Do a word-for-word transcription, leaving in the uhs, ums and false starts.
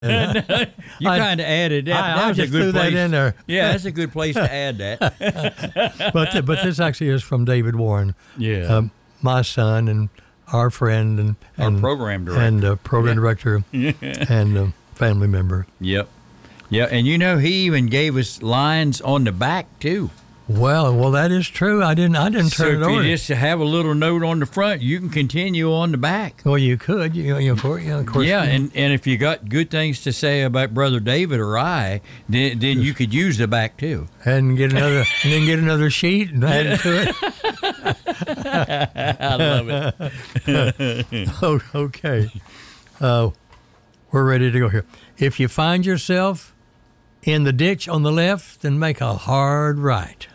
You kind of added that. I, that I was just a good threw place. that in there. Yeah, that's a good place to add that. But but this actually is from David Warren, Yeah. um, my son and our friend and, Our and program director. and uh, program Yeah. director and uh, family member. Yep. Yeah, and you know he even gave us lines on the back too. Well, well, that is true. I didn't I didn't So turn if it over. you just have a little note on the front, you can continue on the back. Well, you could. You, you know, of course. You know, of course Yeah, you- and, and if you got good things to say about Brother David or I, then, then you could use the back too. and get another and then get another sheet and add it to it. I love it. Oh, okay. Uh, we're ready to go here. If you find yourself in the ditch on the left, then make a hard right.